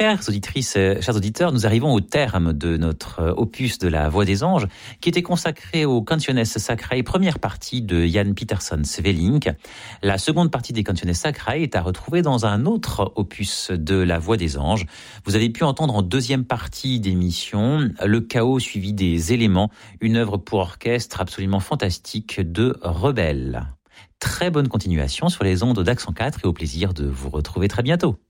Chères auditrices, chers auditeurs, nous arrivons au terme de notre opus de la Voix des Anges, qui était consacré au Canciones Sacrae, première partie de Jan Pieterszoon Sweelinck. La seconde partie des Canciones Sacrae est à retrouver dans un autre opus de la Voix des Anges. Vous avez pu entendre en deuxième partie d'émission Le chaos suivi des éléments, une œuvre pour orchestre absolument fantastique de Rebelle. Très bonne continuation sur les ondes d'Accent 4 et au plaisir de vous retrouver très bientôt.